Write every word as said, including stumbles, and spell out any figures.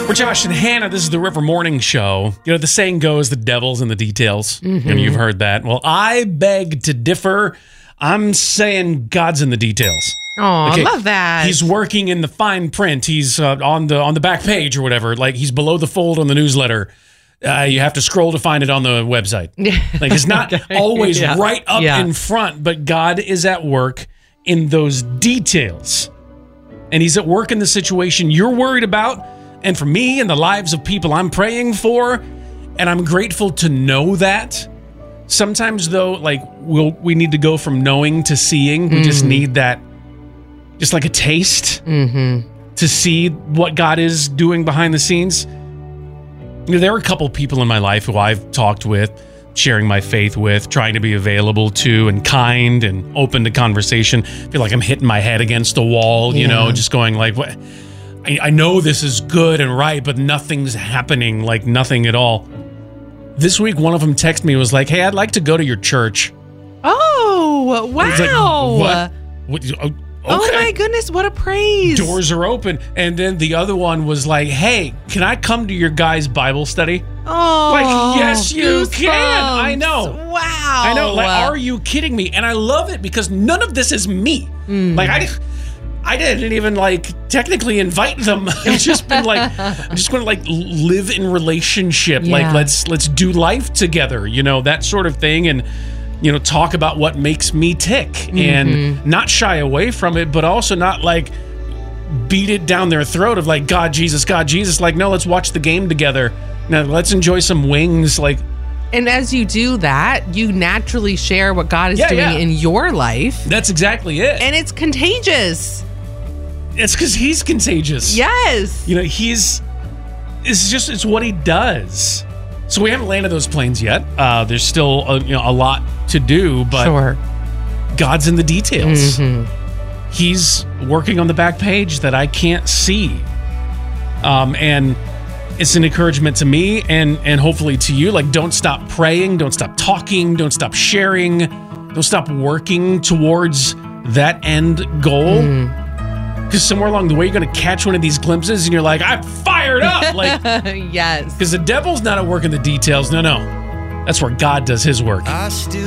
We're Josh and Hannah. This is the River Morning Show. You know, the saying goes, the devil's in the details. Mm-hmm. And you've heard that. Well, I beg to differ. I'm saying God's in the details. Oh, okay, I love that. He's working in the fine print. He's uh, on the on the back page or whatever. Like, he's below the fold on the newsletter. Uh, you have to scroll to find it on the website. Like, it's not okay. always yeah. right up yeah. in front, but God is at work in those details. And he's at work in the situation you're worried about, and for me and the lives of people I'm praying for, and I'm grateful to know that. Sometimes, though, like, we'll, we need to go from knowing to seeing. We mm-hmm. just need that, just like a taste mm-hmm. to see what God is doing behind the scenes. You know, there are a couple people in my life who I've talked with, sharing my faith with, trying to be available to and kind and open to conversation. I feel like I'm hitting my head against the wall, you yeah. know, just going like, what? I, I know this is good and right, but nothing's happening, like nothing at all. This week, one of them texted me and was like, hey, I'd like to go to your church. Oh, wow. Like, what? what? Okay. Oh my goodness, what a praise. Doors are open. And then the other one was like, hey, can I come to your guys' Bible study? Oh, like, yes, you goosebumps. can. I know. Wow. I know. Like, are you kidding me? And I love it because none of this is me. Mm. Like, I I didn't even, like, technically invite them. It's just been like, I'm just going to, like, live in relationship. Yeah. Like, let's let's do life together, you know, that sort of thing. And, you know, talk about what makes me tick mm-hmm. and not shy away from it, but also not, like, beat it down their throat of, like, God, Jesus, God, Jesus. Like, no, let's watch the game together. Now, let's enjoy some wings, like. And as you do that, you naturally share what God is yeah, doing yeah. in your life. That's exactly it. And it's contagious. It's because he's contagious. Yes. You know, he's, it's just, it's what he does. So we haven't landed those planes yet. Uh, there's still a, you know, a lot to do, but sure. God's in the details. Mm-hmm. He's working on the back page that I can't see. Um, and it's an encouragement to me and, and hopefully to you. Like, don't stop praying. Don't stop talking. Don't stop sharing. Don't stop working towards that end goal. Mm. Because somewhere along the way, you're going to catch one of these glimpses and you're like, I'm fired up. Like, yes. Because the devil's not at work in the details. No, no. That's where God does his work. I still